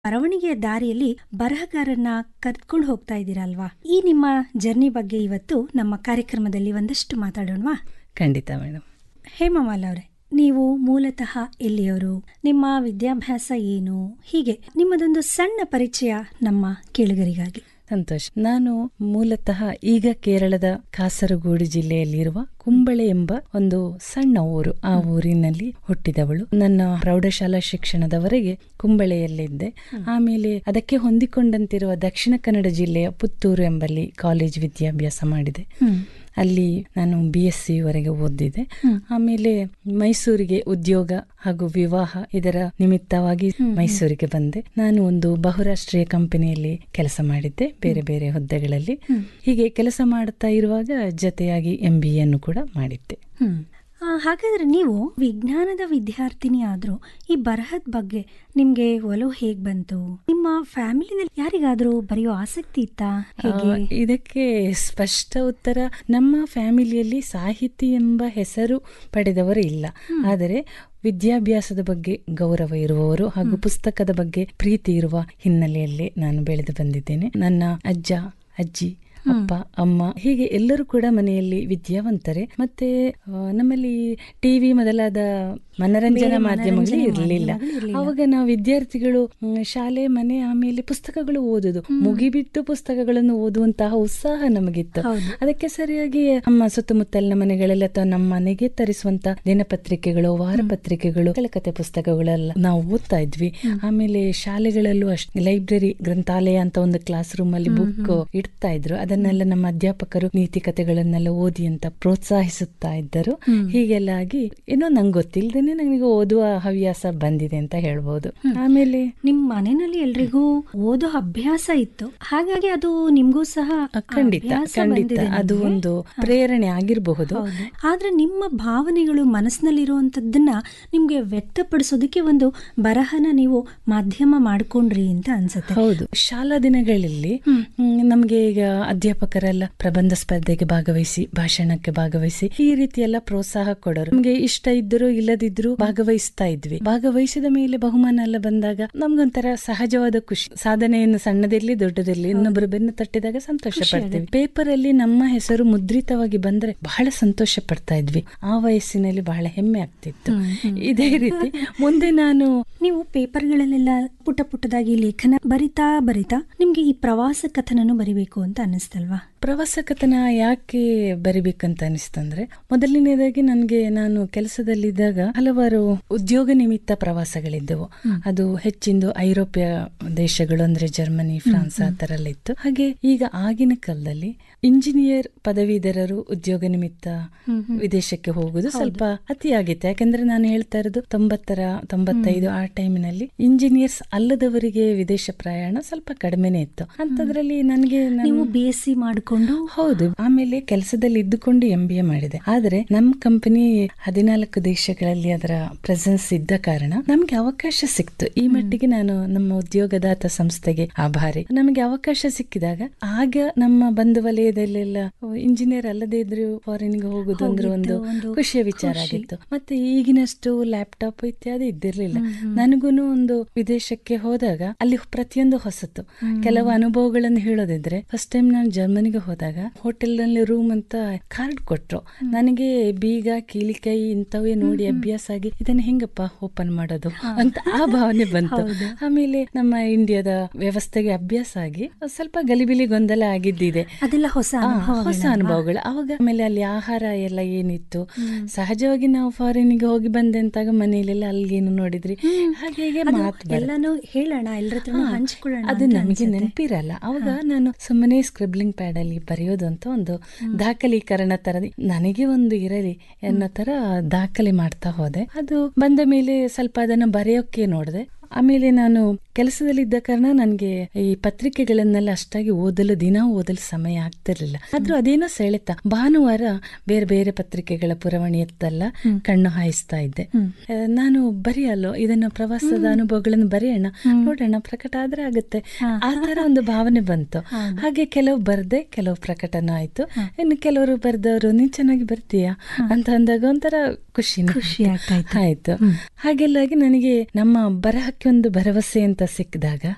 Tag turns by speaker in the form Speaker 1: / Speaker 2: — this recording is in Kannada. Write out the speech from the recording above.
Speaker 1: ಬರವಣಿಗೆಯ ದಾರಿಯಲ್ಲಿ ಬರಹಗಾರನ್ನ ಕರ್ಕೊಂಡು ಹೋಗ್ತಾ ಇದ್ದೀರಲ್ವಾ? ಈ ನಿಮ್ಮ ಜರ್ನಿ ಬಗ್ಗೆ ಇವತ್ತು ನಮ್ಮ ಕಾರ್ಯಕ್ರಮದಲ್ಲಿ ಒಂದಷ್ಟು ಮಾತಾಡೋಣವಾ?
Speaker 2: ಖಂಡಿತ ಮೇಡಮ್.
Speaker 1: ಹೇಮಮಾಲ ಅವರೇ, ನೀವು ಮೂಲತಃ ಎಲ್ಲಿಯವರು, ನಿಮ್ಮ ವಿದ್ಯಾಭ್ಯಾಸ ಏನು, ಹೀಗೆ ನಿಮ್ಮದೊಂದು ಸಣ್ಣ ಪರಿಚಯ ನಮ್ಮ ಕೇಳುಗರಿಗಾಗಿ.
Speaker 2: ಸಂತೋಷ್. ನಾನು ಮೂಲತಃ ಈಗ ಕೇರಳದ ಕಾಸರಗೋಡು ಜಿಲ್ಲೆಯಲ್ಲಿರುವ ಕುಂಬಳೆ ಎಂಬ ಒಂದು ಸಣ್ಣ ಊರು, ಆ ಊರಿನಲ್ಲಿ ಹುಟ್ಟಿದವಳು. ನನ್ನ ಪ್ರೌಢಶಾಲಾ ಶಿಕ್ಷಣದವರೆಗೆ ಕುಂಬಳೆಯಲ್ಲಿದ್ದೆ. ಆಮೇಲೆ ಅದಕ್ಕೆ ಹೊಂದಿಕೊಂಡಂತಿರುವ ದಕ್ಷಿಣ ಕನ್ನಡ ಜಿಲ್ಲೆಯ ಪುತ್ತೂರು ಎಂಬಲ್ಲಿ ಕಾಲೇಜ್ ವಿದ್ಯಾಭ್ಯಾಸ ಮಾಡಿದೆ. ಅಲ್ಲಿ ನಾನು BSc ವರೆಗೆ ಓದಿದೆ. ಆಮೇಲೆ ಮೈಸೂರಿಗೆ ಉದ್ಯೋಗ ಹಾಗೂ ವಿವಾಹ ಇದರ ನಿಮಿತ್ತವಾಗಿ ಮೈಸೂರಿಗೆ ಬಂದೆ. ನಾನು ಒಂದು ಬಹುರಾಷ್ಟ್ರೀಯ ಕಂಪನಿಯಲ್ಲಿ ಕೆಲಸ ಮಾಡಿದ್ದೆ, ಬೇರೆ ಬೇರೆ ಹುದ್ದೆಗಳಲ್ಲಿ. ಹೀಗೆ ಕೆಲಸ ಮಾಡ್ತಾ ಇರುವಾಗ ಜೊತೆಯಾಗಿ MBA ಅನ್ನು ಕೂಡ ಮಾಡಿದ್ದೆ.
Speaker 1: ಹಾಗಾದ್ರೆ ನೀವು ವಿಜ್ಞಾನದ ವಿದ್ಯಾರ್ಥಿನಿ ಆದ್ರೂ ಈ ಬರಹದ ಬಗ್ಗೆ ನಿಮ್ಗೆ ಒಲವು ಹೇಗ್ ಬಂತು? ನಿಮ್ಮ ಫ್ಯಾಮಿಲಿನಲ್ಲಿ ಯಾರಿಗಾದ್ರೂ ಬರೆಯೋ ಆಸಕ್ತಿ ಇತ್ತಾ?
Speaker 2: ಇದಕ್ಕೆ ಸ್ಪಷ್ಟ ಉತ್ತರ, ನಮ್ಮ ಫ್ಯಾಮಿಲಿಯಲ್ಲಿ ಸಾಹಿತಿ ಎಂಬ ಹೆಸರು ಪಡೆದವರು ಇಲ್ಲ. ಆದರೆ ವಿದ್ಯಾಭ್ಯಾಸದ ಬಗ್ಗೆ ಗೌರವ ಇರುವವರು ಹಾಗೂ ಪುಸ್ತಕದ ಬಗ್ಗೆ ಪ್ರೀತಿ ಇರುವ ಹಿನ್ನೆಲೆಯಲ್ಲಿ ನಾನು ಬೆಳೆದು ಬಂದಿದ್ದೇನೆ. ನನ್ನ ಅಜ್ಜ, ಅಜ್ಜಿ, ಅಪ್ಪ, ಅಮ್ಮ ಹೀಗೆ ಎಲ್ಲರೂ ಕೂಡ ಮನೆಯಲ್ಲಿ ವಿದ್ಯಾವಂತರೇ. ಮತ್ತೆ ನಮ್ಮಲ್ಲಿ ಟಿವಿ ಮೊದಲಾದ ಮನರಂಜನಾ ಮಾಧ್ಯಮಗಳು ಇರಲಿಲ್ಲ. ಅವಾಗ ನಾವು ವಿದ್ಯಾರ್ಥಿಗಳು ಶಾಲೆ, ಮನೆ, ಆಮೇಲೆ ಪುಸ್ತಕಗಳು ಓದುದು, ಮುಗಿಬಿಟ್ಟು ಪುಸ್ತಕಗಳನ್ನು ಓದುವಂತಹ ಉತ್ಸಾಹ ನಮಗಿತ್ತು. ಅದಕ್ಕೆ ಸರಿಯಾಗಿ ನಮ್ಮ ಸುತ್ತಮುತ್ತಲಿನ ಮನೆಗಳೆಲ್ಲ ಅಥವಾ ನಮ್ಮ ಮನೆಗೆ ತರಿಸುವಂತ ದಿನಪತ್ರಿಕೆಗಳು, ವಾರಪತ್ರಿಕೆಗಳು, ಕತೆ ಪುಸ್ತಕಗಳೆಲ್ಲ ನಾವು ಓದ್ತಾ ಇದ್ವಿ. ಆಮೇಲೆ ಶಾಲೆಗಳಲ್ಲೂ ಅಷ್ಟೇ ಲೈಬ್ರರಿ, ಗ್ರಂಥಾಲಯ ಅಂತ ಒಂದು ಕ್ಲಾಸ್ ರೂಮ್ ಅಲ್ಲಿ ಬುಕ್ ಇಡ್ತಾ ಇದ್ರು. ಅದನ್ನೆಲ್ಲ ನಮ್ಮ ಅಧ್ಯಾಪಕರು ನೀತಿ ಕಥೆಗಳನ್ನೆಲ್ಲ ಓದಿ ಅಂತ ಪ್ರೋತ್ಸಾಹಿಸುತ್ತಾ ಇದ್ದರು. ಹೀಗೆಲ್ಲ ಆಗಿ ಏನೋ ನಂಗೆ ಗೊತ್ತಿಲ್ಲದೇನೆ ನನಗೆ ಓದುವ ಹವ್ಯಾಸ ಬಂದಿದೆ ಅಂತ ಹೇಳ್ಬೋದು. ಆಮೇಲೆ
Speaker 1: ನಿಮ್ ಮನೆಯಲ್ಲಿ ಎಲ್ರಿಗೂ ಓದೋ ಅಭ್ಯಾಸ ಇತ್ತು, ಹಾಗಾಗಿ ಅದು ನಿಮ್ಗೂ ಸಹ
Speaker 2: ಖಂಡಿತ ಅದು ಒಂದು ಪ್ರೇರಣೆ ಆಗಿರಬಹುದು.
Speaker 1: ಆದ್ರೆ ನಿಮ್ಮ ಭಾವನೆಗಳು ಮನಸ್ಸಿನಲ್ಲಿರುವಂತದ್ದನ್ನ ನಿಮ್ಗೆ ವ್ಯಕ್ತಪಡಿಸೋದಕ್ಕೆ ಒಂದು ಬರಹನ ನೀವು ಮಾಧ್ಯಮ ಮಾಡ್ಕೊಂಡ್ರಿ ಅಂತ ಅನ್ಸುತ್ತೆ.
Speaker 2: ಹೌದು. ಶಾಲಾ ದಿನಗಳಲ್ಲಿ ನಮ್ಗೆ ಈಗ ಅಧ್ಯಾಪಕರೆಲ್ಲ ಪ್ರಬಂಧ ಸ್ಪರ್ಧೆಗೆ ಭಾಗವಹಿಸಿ, ಭಾಷಣಕ್ಕೆ ಭಾಗವಹಿಸಿ, ಈ ರೀತಿ ಎಲ್ಲ ಪ್ರೋತ್ಸಾಹ ಕೊಡೋರು. ನಮ್ಗೆ ಇಷ್ಟ ಇದ್ದರೂ ಇಲ್ಲದಿದ್ರು ಭಾಗವಹಿಸ್ತಾ ಇದ್ವಿ. ಭಾಗವಹಿಸಿದ ಮೇಲೆ ಬಹುಮಾನ ಎಲ್ಲ ಬಂದಾಗ ನಮ್ಗೊಂಥರ ಸಹಜವಾದ ಖುಷಿ. ಸಾಧನೆಯನ್ನು ಸಣ್ಣದಿರ್ಲಿ ದೊಡ್ಡದಿರ್ಲಿ ಇನ್ನೊಬ್ಬರು ಬೆನ್ನು ತಟ್ಟಿದಾಗ ಸಂತೋಷ ಪಡ್ತೀವಿ. ಪೇಪರ್ ಅಲ್ಲಿ ನಮ್ಮ ಹೆಸರು ಮುದ್ರಿತವಾಗಿ ಬಂದ್ರೆ ಬಹಳ ಸಂತೋಷ ಪಡ್ತಾ ಇದ್ವಿ. ಆ ವಯಸ್ಸಿನಲ್ಲಿ ಬಹಳ ಹೆಮ್ಮೆ ಆಗ್ತಿತ್ತು. ಇದೇ ರೀತಿ ಮುಂದೆ
Speaker 1: ನೀವು ಪೇಪರ್ಗಳಲ್ಲೆಲ್ಲ ಪುಟ್ಟ ಪುಟ್ಟದಾಗಿ ಲೇಖನ ಬರಿತಾ ನಿಮ್ಗೆ ಈ ಪ್ರವಾಸ ಕಥನನು ಬರಿಬೇಕು ಅಂತ ಅನ್ನಿಸ್ತಲ್ವಾ?
Speaker 2: ಪ್ರವಾಸ ಕಥನ ಯಾಕೆ ಬರಿಬೇಕಂತ ಅನಿಸ್ತಂದ್ರೆ, ಮೊದಲನೇದಾಗಿ ನಾನು ಕೆಲಸದಲ್ಲಿದ್ದಾಗ ಹಲವಾರು ಉದ್ಯೋಗ ನಿಮಿತ್ತ ಪ್ರವಾಸಗಳಿದ್ದವು. ಅದು ಹೆಚ್ಚಿಂದು ಐರೋಪ್ಯ ದೇಶಗಳು ಅಂದ್ರೆ ಜರ್ಮನಿ, ಫ್ರಾನ್ಸ್ ಆ ತರ ಎಲ್ಲ ಇತ್ತು. ಹಾಗೆ ಈಗ ಆಗಿನ ಕಾಲದಲ್ಲಿ ಇಂಜಿನಿಯರ್ ಪದವೀಧರರು ಉದ್ಯೋಗ ನಿಮಿತ್ತ ವಿದೇಶಕ್ಕೆ ಹೋಗುದು ಸ್ವಲ್ಪ ಅತಿಯಾಗಿತ್ತು. ಯಾಕಂದ್ರೆ ನಾನು ಹೇಳ್ತಾ ಇರೋದು 90-95 ಆ ಟೈಮಿನಲ್ಲಿ ಇಂಜಿನಿಯರ್ಸ್ ಅಲ್ಲದವರಿಗೆ ವಿದೇಶ ಪ್ರಯಾಣ ಸ್ವಲ್ಪ ಕಡಿಮೆನೆ ಇತ್ತು. ಅಂತದ್ರಲ್ಲಿ ನನಗೆ
Speaker 1: BSc ಮಾಡ್ಕೊಂಡು
Speaker 2: ಹೌದು. ಆಮೇಲೆ ಕೆಲಸದಲ್ಲಿ ಇದ್ದುಕೊಂಡು MBA ಮಾಡಿದೆ. ಆದ್ರೆ ನಮ್ ಕಂಪನಿ 14 ದೇಶಗಳಲ್ಲಿ ಅದರ ಪ್ರೆಸೆನ್ಸ್ ಇದ್ದ ಕಾರಣ ನಮ್ಗೆ ಅವಕಾಶ ಸಿಕ್ತು. ಈ ಮಟ್ಟಿಗೆ ನಾನು ನಮ್ಮ ಉದ್ಯೋಗದಾತ ಸಂಸ್ಥೆಗೆ ಆಭಾರಿ. ನಮಗೆ ಅವಕಾಶ ಸಿಕ್ಕಿದಾಗ ಆಗ ನಮ್ಮ ಬಂಧು ವಲಯದಲ್ಲೆಲ್ಲ ಇಂಜಿನಿಯರ್ ಅಲ್ಲದೆ ಇದ್ರು ಫಾರಿನ್ಗೆ ಹೋಗುದು ಅಂದ್ರೆ ಒಂದು ಖುಷಿಯ ವಿಚಾರ ಆಗಿತ್ತು. ಮತ್ತೆ ಈಗಿನಷ್ಟು ಲ್ಯಾಪ್ಟಾಪ್ ಇತ್ಯಾದಿ ಇದ್ದಿರ್ಲಿಲ್ಲ. ನನಗೂನು ಒಂದು ವಿದೇಶಕ್ಕೆ ಹೋದಾಗ ಅಲ್ಲಿ ಪ್ರತಿಯೊಂದು ಹೊಸತು. ಕೆಲವು ಅನುಭವಗಳನ್ನು ಹೇಳೋದಿದ್ರೆ, ಫಸ್ಟ್ ಟೈಮ್ ನಾನು ಜರ್ಮನಿಗೆ ಹೋದಾಗ ಹೋಟೆಲ್ ನಲ್ಲಿ ರೂಮ್ ಅಂತ ಕಾರ್ಡ್ ಕೊಟ್ರು. ನನಗೆ ಬೀಗ, ಕೀಲಿಕೈ ಇಂಥವೇ ನೋಡಿ ಅಭ್ಯಾಸ ಆಗಿ ಇದನ್ನ ಹೆಂಗಪ್ಪ ಓಪನ್ ಮಾಡೋದು ಅಂತ ಆ ಭಾವನೆ ಬಂತು. ಆಮೇಲೆ ನಮ್ಮ ಇಂಡಿಯಾದ ವ್ಯವಸ್ಥೆಗೆ ಅಭ್ಯಾಸ ಆಗಿ ಸ್ವಲ್ಪ ಗಲಿಬಿಲಿ ಗೊಂದಲ ಆಗಿದ್ದಿದೆ.
Speaker 1: ಅದೆಲ್ಲ ಹೊಸ
Speaker 2: ಅನುಭವಗಳು ಅವಾಗ. ಆಮೇಲೆ ಅಲ್ಲಿ ಆಹಾರ ಎಲ್ಲ ಏನಿತ್ತು, ಸಹಜವಾಗಿ ನಾವು ಫಾರಿನ್ಗೆ ಹೋಗಿ ಬಂದೆ ಅಂತಾಗ ಮನೆಯಲ್ಲೆಲ್ಲ ಅಲ್ಲಿಗೇನು ನೋಡಿದ್ರಿ, ಹಾಗೆ
Speaker 1: ಎಲ್ಲಾನು ಹೇಳೋಣ, ಎಲ್ಲರ ಹಂಚಿಕೊಳ್ಳೋಣ,
Speaker 2: ಅದು ನಮಗೆ ನೆನಪಿರಲ್ಲ. ಅವಾಗ ನಾನು ಸುಮ್ಮನೆ ಸ್ಕ್ರಿಬ್ಲಿಂಗ್ ಪ್ಯಾಡ್ ಅಲ್ಲಿ ಬರೆಯೋದು ಅಂತ ಒಂದು ದಾಖಲೀಕರಣ ತರ ನನಗೆ ಒಂದು ಇರಲಿ ಅನ್ನೋ ತರ ದಾಖಲೆ ಮಾಡ್ತಾ ಹೋದೆ. ಅದು ಬಂದ ಮೇಲೆ ಸ್ವಲ್ಪ ಅದನ್ನು ಬರೆಯೋಕೆ ನೋಡಿದೆ. ಆಮೇಲೆ ನಾನು ಕೆಲಸದಲ್ಲಿದ್ದ ಕಾರಣ ನನಗೆ ಈ ಪತ್ರಿಕೆಗಳನ್ನೆಲ್ಲ ಅಷ್ಟಾಗಿ ದಿನ ಓದಲು ಸಮಯ ಆಗ್ತಿರ್ಲಿಲ್ಲ. ಆದ್ರೂ ಅದೇನೋ ಸೆಳೆತ. ಭಾನುವಾರ ಬೇರೆ ಬೇರೆ ಪತ್ರಿಕೆಗಳ ಪುರವಣಿಯತ್ತೆಲ್ಲ ಕಣ್ಣು ಹಾಯಿಸ್ತಾ ಇದ್ದೆ. ನಾನು ಬರೆಯಲ್ಲೋ ಇದನ್ನ ಪ್ರವಾಸದ ಅನುಭವಗಳನ್ನು ಬರೆಯೋಣ, ನೋಡೋಣ, ಪ್ರಕಟ ಆದ್ರೆ ಆಗುತ್ತೆ, ಆ ತರ ಒಂದು ಭಾವನೆ ಬಂತು. ಹಾಗೆ ಕೆಲವು ಬರ್ದೆ, ಕೆಲವು ಪ್ರಕಟನ ಆಯ್ತು. ಇನ್ನು ಕೆಲವರು ಬರ್ದವರು ನೀನ್ ಚೆನ್ನಾಗಿ ಬರ್ತೀಯಾ ಅಂತ ಅಂದಾಗ ಒಂಥರ ಖುಷಿ ಆಯ್ತು. ಹಾಗೆಲ್ಲಾಗಿ ನನಗೆ ನಮ್ಮ ಬರಹಕ್ಕೆ ಒಂದು ಭರವಸೆ ಅಂತ ಸಿಕ್ಕಿದಾಗ